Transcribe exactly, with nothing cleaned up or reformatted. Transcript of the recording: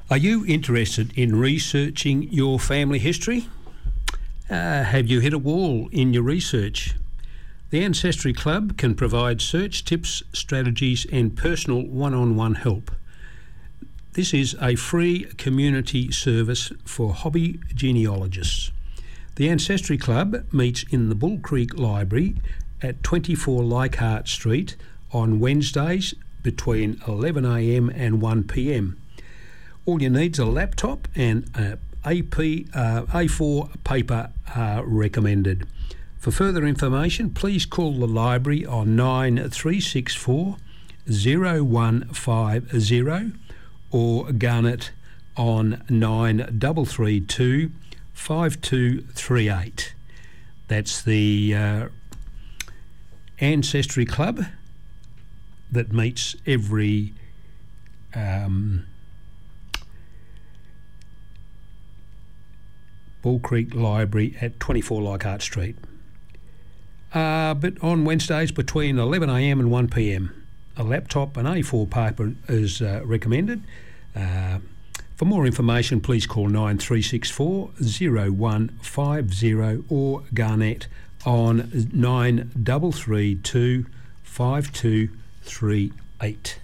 Are you interested in researching your family history? Uh, have you hit a wall in your research? The Ancestry Club can provide search tips, strategies and personal one-on-one help. This is a free community service for hobby genealogists. The Ancestry Club meets in the Bull Creek Library at twenty-four Leichhardt Street on Wednesdays between eleven a m and one p m. All you need is a laptop and a A P, uh, A four paper are recommended. For further information, please call the library on nine three six four, zero one five zero or Garnet on nine three three two, five two three eight. That's the uh, Ancestry Club that meets every um, Bull Creek Library at twenty-four Leichhardt Street. Uh, but on Wednesdays between eleven a m and one p m. A laptop and A four paper is uh, recommended. Uh, for more information, please call nine three six four, zero one five zero or Garnet on nine three three two, five two three eight.